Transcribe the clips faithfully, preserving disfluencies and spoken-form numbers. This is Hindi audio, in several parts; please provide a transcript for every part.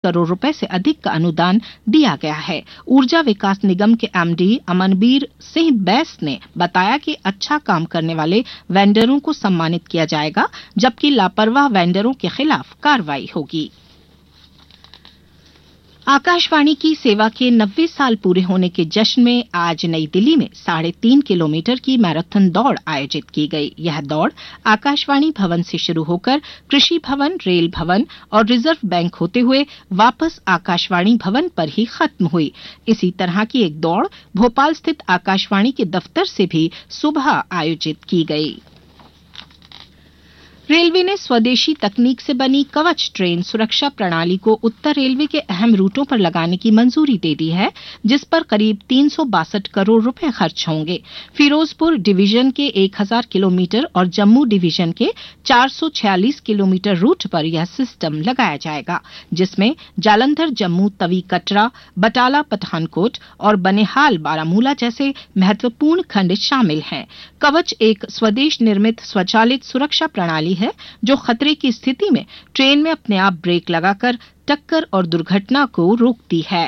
करोड़ रुपए से अधिक का अनुदान दिया गया है। ऊर्जा विकास निगम के एमडी अमनबीर सिंह बैस ने बताया कि अच्छा काम करने वाले वेंडरों को सम्मानित किया जाएगा, जबकि लापरवाह वेंडरों के खिलाफ कार्रवाई होगी। आकाशवाणी की सेवा के नब्बे साल पूरे होने के जश्न में आज नई दिल्ली में साढ़े तीन किलोमीटर की मैराथन दौड़ आयोजित की गई। यह दौड़ आकाशवाणी भवन से शुरू होकर कृषि भवन, रेल भवन और रिजर्व बैंक होते हुए वापस आकाशवाणी भवन पर ही खत्म हुई। इसी तरह की एक दौड़ भोपाल स्थित आकाशवाणी के दफ्तर से भी सुबह आयोजित की गई। रेलवे ने स्वदेशी तकनीक से बनी कवच ट्रेन सुरक्षा प्रणाली को उत्तर रेलवे के अहम रूटों पर लगाने की मंजूरी दे दी है, जिस पर करीब तीन सौ बासठ करोड़ रुपए खर्च होंगे। फिरोजपुर डिवीजन के एक हज़ार किलोमीटर और जम्मू डिवीजन के चार सौ छियालीस किलोमीटर रूट पर यह सिस्टम लगाया जाएगा, जिसमें जालंधर जम्मू तवी कटरा, बटाला पठानकोट और बनिहाल बारामूला जैसे महत्वपूर्ण खंड शामिल हैं। कवच एक स्वदेश निर्मित स्वचालित सुरक्षा प्रणाली है जो खतरे की स्थिति में ट्रेन में अपने आप ब्रेक लगाकर टक्कर और दुर्घटना को रोकती है।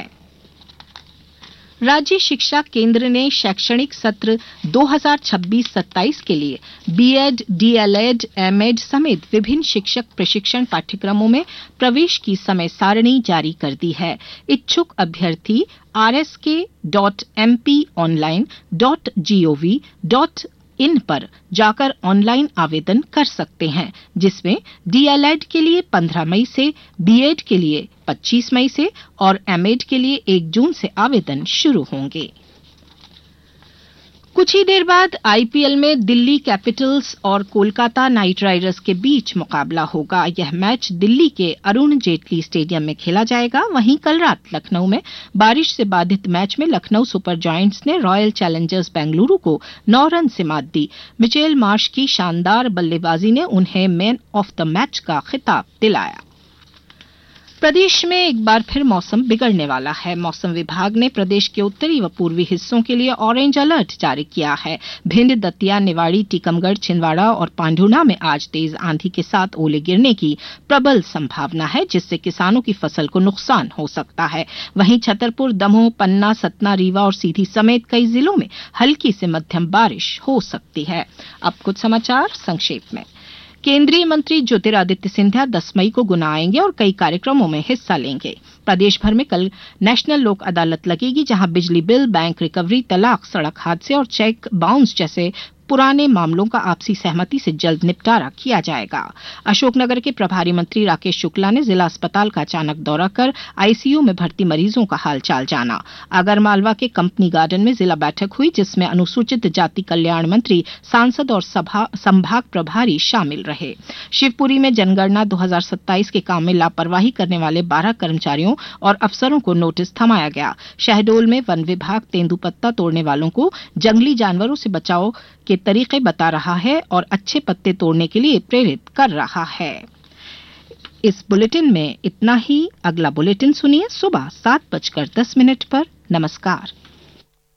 राज्य शिक्षा केंद्र ने शैक्षणिक सत्र दो हज़ार छब्बीस सत्ताईस के लिए बीएड, डीएलएड, एमएड समेत विभिन्न शिक्षक प्रशिक्षण पाठ्यक्रमों में प्रवेश की समय सारणी जारी कर दी है। इच्छुक अभ्यर्थी आर एस के dot M P online dot gov dot in पर जाकर ऑनलाइन आवेदन कर सकते हैं, जिसमें डीएलएड के लिए पंद्रह मई से, बीएड के लिए पच्चीस मई से और एमएड के लिए एक जून से आवेदन शुरू होंगे। कुछ ही देर बाद आईपीएल में दिल्ली कैपिटल्स और कोलकाता नाइट राइडर्स के बीच मुकाबला होगा। यह मैच दिल्ली के अरुण जेटली स्टेडियम में खेला जाएगा। वहीं कल रात लखनऊ में बारिश से बाधित मैच में लखनऊ सुपर जायंट्स ने रॉयल चैलेंजर्स बेंगलुरु को नौ रन से मात दी। मिचेल मार्श की शानदार बल्लेबाजी ने उन्हें मैन ऑफ द मैच का खिताब दिलाया। प्रदेश में एक बार फिर मौसम बिगड़ने वाला है। मौसम विभाग ने प्रदेश के उत्तरी व पूर्वी हिस्सों के लिए ऑरेंज अलर्ट जारी किया है। भिंड, दतिया, निवाड़ी, टीकमगढ़, छिंदवाड़ा और पांढुना में आज तेज आंधी के साथ ओले गिरने की प्रबल संभावना है, जिससे किसानों की फसल को नुकसान हो सकता है। वहीं छतरपुर, दमोह, पन्ना, सतना, रीवा और सीधी समेत कई जिलों में हल्की से मध्यम बारिश हो सकती है। अब कुछ समाचार संक्षेप में। केंद्रीय मंत्री ज्योतिरादित्य सिंधिया दस मई को गुना आएंगे और कई कार्यक्रमों में हिस्सा लेंगे। प्रदेश भर में कल नेशनल लोक अदालत लगेगी, जहां बिजली बिल, बैंक रिकवरी, तलाक, सड़क हादसे और चेक बाउंस जैसे पुराने मामलों का आपसी सहमति से जल्द निपटारा किया जाएगा। अशोकनगर के प्रभारी मंत्री राकेश शुक्ला ने जिला अस्पताल का अचानक दौरा कर आईसीयू में भर्ती मरीजों का हालचाल जाना। आगरमालवा के कंपनी गार्डन में जिला बैठक हुई, जिसमें अनुसूचित जाति कल्याण मंत्री, सांसद और सभा संभाग प्रभारी शामिल रहे। शिवपुरी में जनगणना दो हज़ार सत्ताईस के काम में लापरवाही करने वाले बारह कर्मचारियों और अफसरों को नोटिस थमाया गया। शहडोल में वन विभाग तेंदुपत्ता तोड़ने वालों को जंगली जानवरों से बचाव के तरीके बता रहा है और अच्छे पत्ते तोड़ने के लिए प्रेरित कर रहा है। इस बुलेटिन में इतना ही। अगला बुलेटिन सुनिए सुबह सात बजकर दस मिनट पर। नमस्कार।